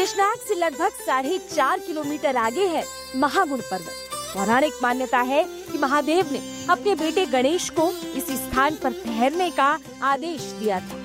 शेषनाग से लगभग 4.5 किलोमीटर आगे है महागुण पर्वत। पौराणिक मान्यता है कि महादेव ने अपने बेटे गणेश को इसी स्थान पर ठहरने का आदेश दिया था।